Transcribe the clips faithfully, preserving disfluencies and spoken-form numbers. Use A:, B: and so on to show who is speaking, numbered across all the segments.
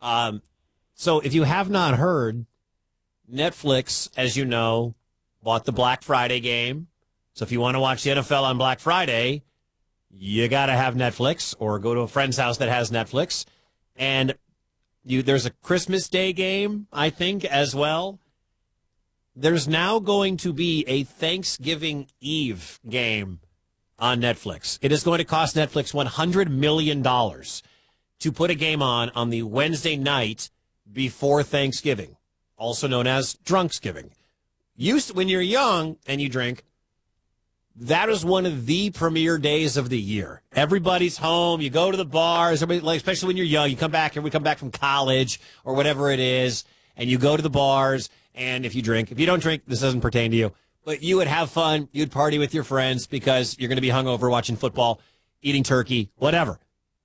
A: Um, so if you have not heard, Netflix, as you know, bought the Black Friday game. So if you want to watch the N F L on Black Friday, you got to have Netflix or go to a friend's house that has Netflix. And you, there's a Christmas Day game, I think, as well. There's now going to be a Thanksgiving Eve game on Netflix. It is going to cost Netflix one hundred million dollars to put a game on on the Wednesday night before Thanksgiving, also known as Drunksgiving. Used when you're young and you drink, that is one of the premier days of the year. Everybody's home. You go to the bars, everybody, like, especially when you're young. You come back, and we come back from college or whatever it is, and you go to the bars. And if you drink, if you don't drink, this doesn't pertain to you. But you would have fun. You'd party with your friends because you're going to be hungover watching football, eating turkey, whatever.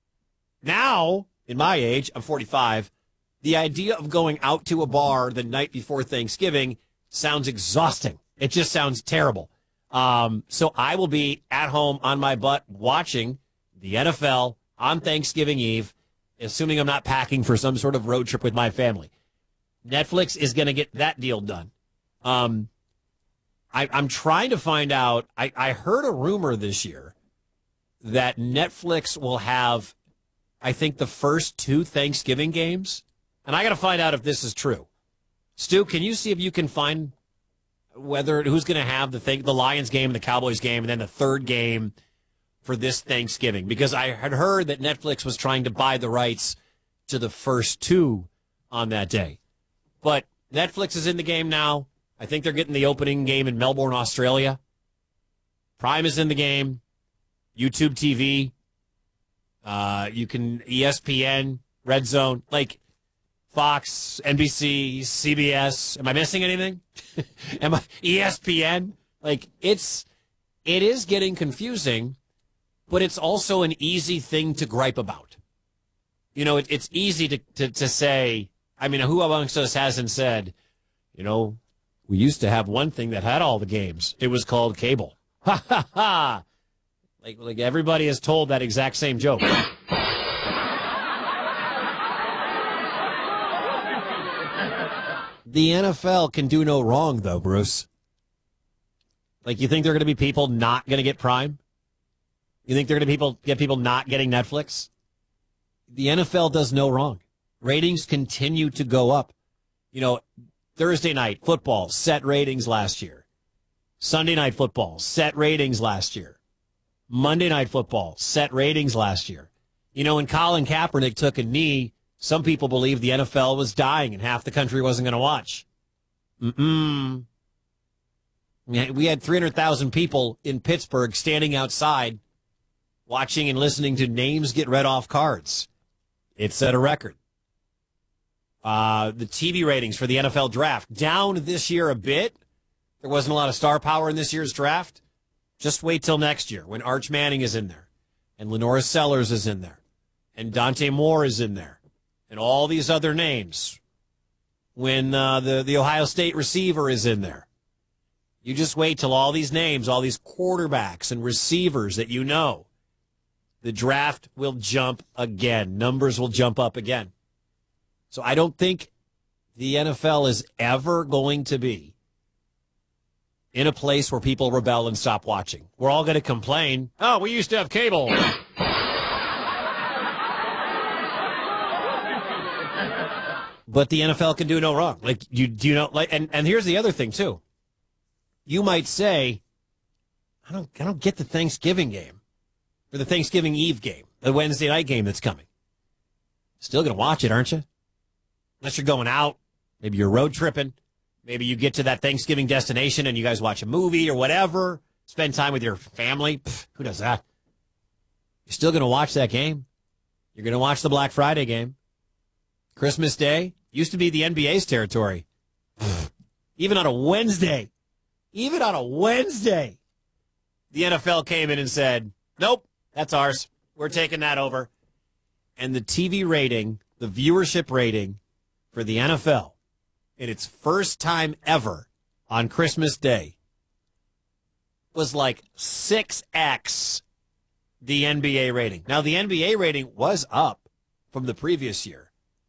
A: Now, in my age, I'm forty-five, the idea of going out to a bar the night before Thanksgiving sounds exhausting. It just sounds terrible. Um, so I will be at home on my butt watching the N F L on Thanksgiving Eve, assuming I'm not packing for some sort of road trip with my family. Netflix is going to get that deal done. Um, I, I'm trying to find out. I, I heard a rumor this year that Netflix will have, I think, the first two Thanksgiving games. And I got to find out if this is true. Stu, can you see if you can find whether who's going to have the thing, the Lions game and the Cowboys game, and then the third game for this Thanksgiving? Because I had heard that Netflix was trying to buy the rights to the first two on that day. But Netflix is in the game now. I think they're getting the opening game in Melbourne, Australia. Prime is in the game. YouTube T V. Uh, you can E S P N, Red Zone, like Fox, N B C, C B S. Am I missing anything? Am I E S P N? Like it's, it is getting confusing, but it's also an easy thing to gripe about. You know, it, it's easy to, to to say. I mean, who amongst us hasn't said, you know, we used to have one thing that had all the games. It was called cable. Ha, ha, ha. Like, like everybody has told that exact same joke. The N F L can do no wrong, though, Bruce. Like, you think there are going to be people not going to get Prime? You think there are going to be people get people not getting Netflix? The N F L does no wrong. Ratings continue to go up. You know, Thursday night football set ratings last year. Sunday night football set ratings last year. Monday night football set ratings last year. You know, when Colin Kaepernick took a knee, some people believed the N F L was dying and half the country wasn't going to watch. Mm-mm. We had three hundred thousand people in Pittsburgh standing outside watching and listening to names get read off cards. It set a record. Uh, the T V ratings for the N F L draft down this year a bit. There wasn't a lot of star power in this year's draft. Just wait till next year when Arch Manning is in there and Lenora Sellers is in there and Dante Moore is in there and all these other names. When uh, the, the Ohio State receiver is in there. You just wait till all these names, all these quarterbacks and receivers that you know. The draft will jump again. Numbers will jump up again. So I don't think the N F L is ever going to be in a place where people rebel and stop watching. We're all going to complain, oh, we used to have cable. But the N F L can do no wrong. Like, you do you know, like, and, and here's the other thing, too. You might say, I don't, I don't get the Thanksgiving game or the Thanksgiving Eve game, the Wednesday night game that's coming. Still going to watch it, aren't you? Unless you're going out, maybe you're road tripping, maybe you get to that Thanksgiving destination and you guys watch a movie or whatever, spend time with your family. Pfft, who does that? You're still going to watch that game. You're going to watch the Black Friday game. Christmas Day used to be the N B A's territory. Pfft, even on a Wednesday, even on a Wednesday, the N F L came in and said, nope, that's ours. We're taking that over. And the T V rating, the viewership rating, for the N F L in its first time ever on Christmas Day was like six X the N B A rating. Now, the N B A rating was up from the previous year,